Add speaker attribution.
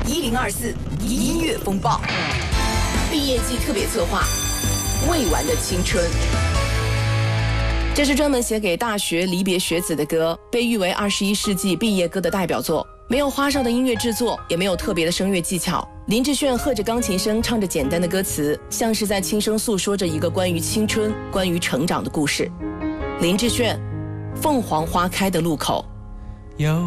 Speaker 1: 1024音乐风暴毕业季特别策划《未完的青春》。这是专门写给大学离别学子的歌，被誉为21世纪毕业歌的代表作。没有花哨的音乐制作，也没有特别的声乐技巧。林志炫和着钢琴声唱着简单的歌词，像是在轻声诉说着一个关于青春、关于成长的故事。林志炫，凤凰花开的路口。
Speaker 2: 有